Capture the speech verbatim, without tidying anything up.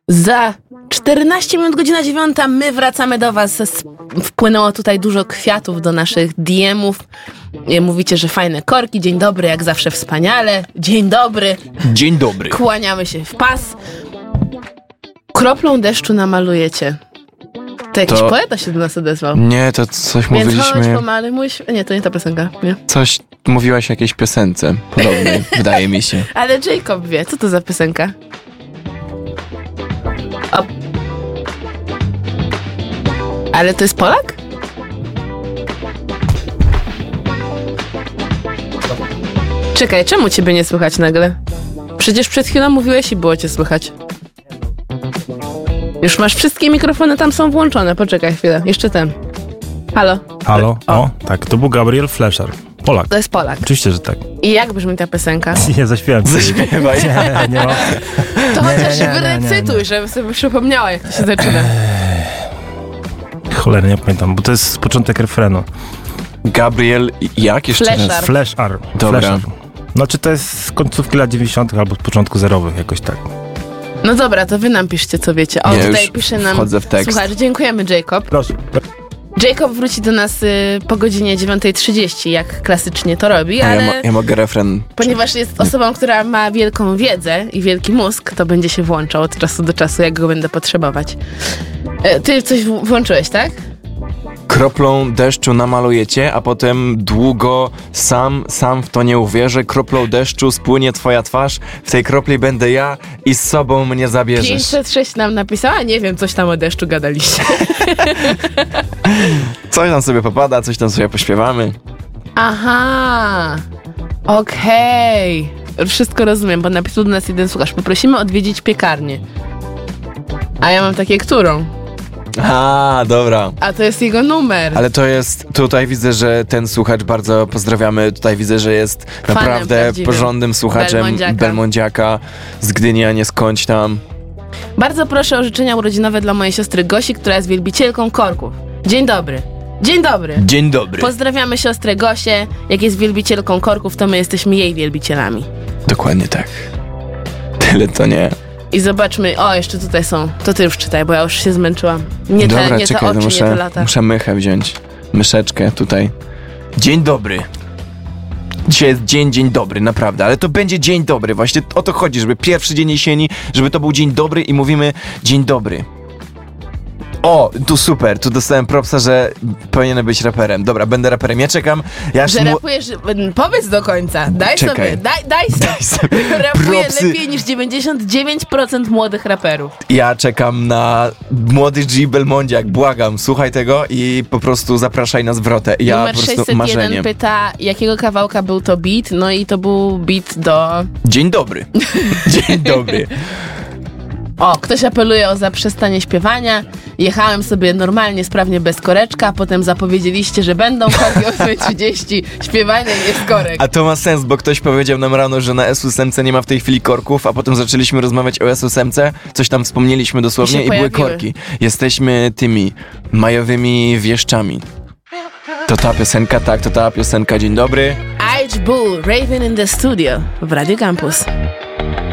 Za czternaście minut, godzina dziewiąta, my wracamy do was. Wpłynęło tutaj dużo kwiatów do naszych D M-ów. Mówicie, że fajne korki. Dzień dobry, jak zawsze wspaniale. Dzień dobry. Dzień dobry. Kłaniamy się w pas. Kroplą deszczu namalujecie. To jakiś To- poeta się do nas odezwał. Nie, to coś Więc mówiliśmy... chodź, pomaluj mój św- Nie, to nie ta piosenka. Nie. Coś mówiłaś o jakiejś piosence podobnej, wydaje mi się. Ale Jacob wie, co to za piosenka? O. Ale to jest Polak? Czekaj, czemu ciebie nie słychać nagle? Przecież przed chwilą mówiłeś i było cię słychać. Już masz wszystkie mikrofony, tam są włączone. Poczekaj chwilę, jeszcze ten. Halo? Halo? O. O, tak, to był Gabriel Flesher. Polak. To jest Polak. Oczywiście, że tak. I jak brzmi ta piosenka? Nie, zaśpiewam. Zaśpiewaj. Nie, nie ma. To Nie, chociaż nie, nie, wyrecytuj, nie, nie. żebym sobie przypomniała, jak to się zaczyna. Cholera, nie pamiętam, bo to jest początek refrenu. Gabriel, jak jeszcze Flesher. raz? Flesher. Dobra. Flesher. Znaczy to jest z końcówki lat dziewięćdziesiątych albo z początku zerowych, jakoś tak. No dobra, to wy nam piszcie, co wiecie. O, Ja tutaj już pisze nam... wchodzę w tekst. Słuchaj, dziękujemy, Jacob. Proszę. Jacob wróci do nas y, po godzinie dziewiąta trzydzieści, jak klasycznie to robi, A ale ja, mo- ja mogę refren. ponieważ jest osobą, która ma wielką wiedzę i wielki mózg, to będzie się włączał od czasu do czasu, jak go będę potrzebować. E, ty coś w- włączyłeś, tak? Kroplą deszczu namalujecie, a potem długo sam, sam w to nie uwierzę. Kroplą deszczu spłynie twoja twarz, w tej kropli będę ja i z sobą mnie zabierzesz. pięćset sześć nam napisała, nie wiem, coś tam o deszczu gadaliście. Coś tam sobie popada, coś tam sobie pośpiewamy. Aha, okej. Wszystko rozumiem, bo napisał do nas jeden słuchacz. Poprosimy odwiedzić piekarnię. A ja mam takie, którą? A, dobra. A to jest jego numer. Ale to jest, tutaj widzę, że ten słuchacz, bardzo pozdrawiamy, tutaj widzę, że jest naprawdę prawdziwym. porządnym słuchaczem Belmondziaka. Belmondziaka, z Gdyni, a nie skądś tam. Bardzo proszę o życzenia urodzinowe dla mojej siostry Gosi, która jest wielbicielką korków. Dzień dobry. Dzień dobry. Dzień dobry. Pozdrawiamy siostrę Gosię. Jak jest wielbicielką korków, to my jesteśmy jej wielbicielami. Dokładnie tak. Tyle to nie. I zobaczmy, o, jeszcze tutaj są. To ty już czytaj, bo ja już się zmęczyłam. Nie te, Dobra, nie te czekaj, oczy, to muszę, nie te lata. muszę mychę wziąć. Myszeczkę tutaj. Dzień dobry. Dzisiaj jest dzień, dzień dobry, naprawdę, ale to będzie dzień dobry. Właśnie o to chodzi, żeby pierwszy dzień jesieni, żeby to był dzień dobry i mówimy dzień dobry. O, tu super, tu dostałem propsa, że powinienem być raperem. Dobra, będę raperem. Ja czekam. Ja Że mu- rapujesz, powiedz do końca. Daj Czekaj. sobie, daj, daj sobie. Daj sobie. Rapuje Propsy. lepiej niż dziewięćdziesiąt dziewięć procent młodych raperów. Ja czekam na młody G. Belmondziak, błagam, słuchaj tego i po prostu zapraszaj na zwrotę. Ja Numer po prostu sześćset jeden marzenie. pyta, jakiego kawałka był to beat, no i to był beat do... Dzień dobry. Dzień dobry. O, ktoś apeluje o zaprzestanie śpiewania. Jechałem sobie normalnie, sprawnie, bez koreczka, a potem zapowiedzieliście, że będą korki o ósma trzydzieści. Śpiewanie nie z korek. A to ma sens, bo ktoś powiedział nam rano, że na S ósem nie ma w tej chwili korków, a potem zaczęliśmy rozmawiać o S osiem, coś tam wspomnieliśmy dosłownie I i, się były pojawiły. korki. Jesteśmy tymi majowymi wieszczami. To ta piosenka, tak, to ta piosenka. Dzień dobry. H. Bull, Raven in the Studio w Radio Campus.